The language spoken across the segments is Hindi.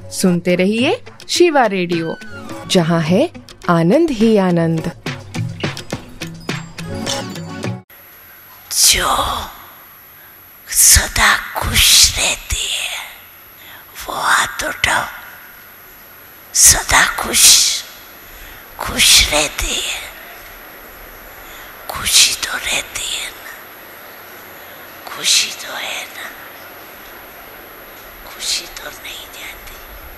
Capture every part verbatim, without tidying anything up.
सुनते रहिए शिवा रेडियो, जहाँ है आनंद ही आनंद। जो सदा खुश रहती है वो हाथ उठाओ। सदा खुश खुश रहती है, खुशी तो रहती है ना, खुशी तो है ना, खुशी तो नहीं जाती,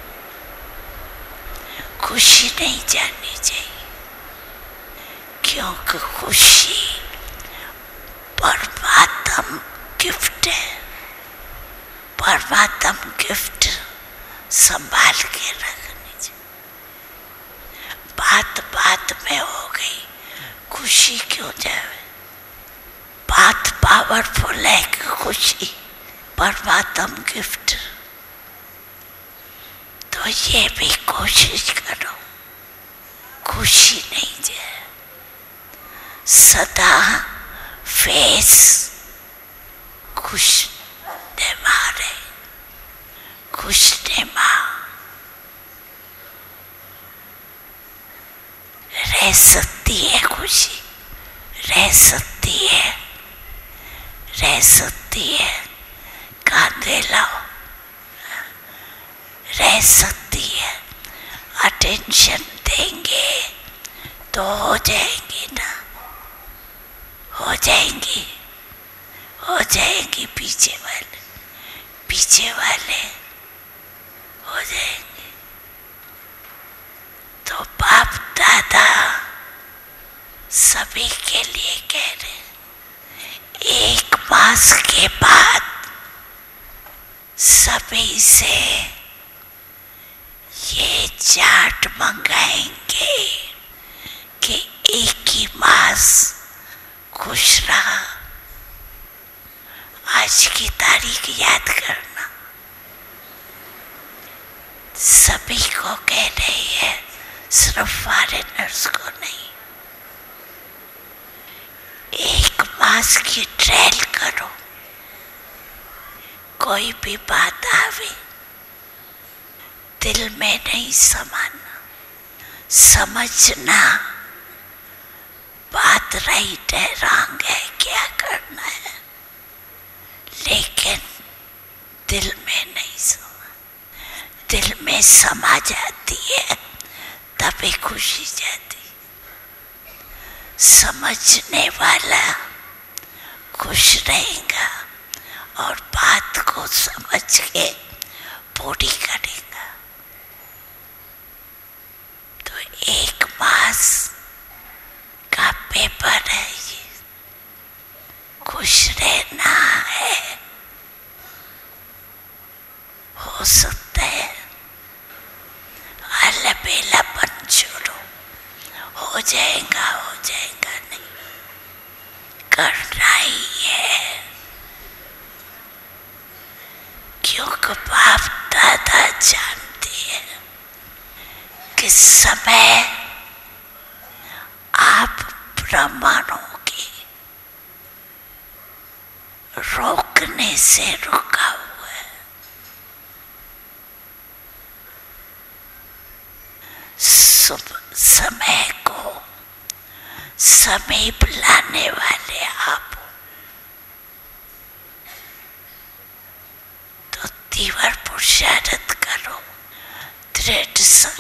खुशी नहीं जानी चाहिए, क्योंकि खुशी परमात्म गिफ्ट है। परमात्म गिफ्ट संभाल के रखनी चाहिए। बात बात में हो गई, खुशी क्यों जाए? बात पावरफुल है कि खुशी परमात्म गिफ्ट। तो ये भी कोशिश करो खुशी नहीं जाए, सदा फेस खुश नेमा रहे, खुश नेमा रह सकती है। खुशी रह सकती है, रह सकती है। कांधे लाओ, रह सकती है। अटेंशन देंगे तो हो जाएंगी ना, हो जाएंगी, हो जाएंगी। पीछे वाले पीछे वाले हो जाएंगे। तो बाप दादा सभी के लिए कह रहे, एक मास के बाद सभी से ये चार्ट मंगाएंगे कि एक ही मास खुश रहा। आज की तारीख याद करना। सभी को कह रही है, सिर्फ फॉरेनर्स को नहीं। एक मास की ट्रायल करो। कोई भी बात आवे दिल में नहीं समाना, समझना बात राइट है रॉन्ग है क्या करना है, लेकिन दिल में नहीं समा। दिल में समा जाती है तभी खुशी जाती। समझने वाला खुश रहेगा और बात को समझ के पूरी करेगा। तो एक मास का पेपर है ये, खुश रहना है। हो सकता है अलबेलापन छोड़ो, हो जाएगा हो जाएगा नहीं, करना ही है। क्योंकि बाप दादा जानते हैं कि समय आप ब्रह्मांडों के रोकने से रुका हुआ है। समय को समीप लाने वाले आप। तो तीव्र पुरुषार्थ करो, दृढ़